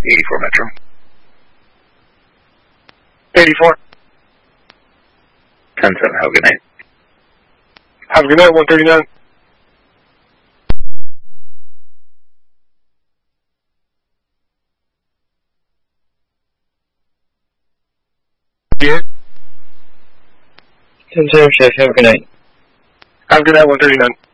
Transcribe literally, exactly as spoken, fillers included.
eighty-four Metro. eighty-four. ten seven, have a good night. Have a good night, one thirty-nine. Yeah. ten seven, Chef, have a good night. Have a good night, one thirty-nine.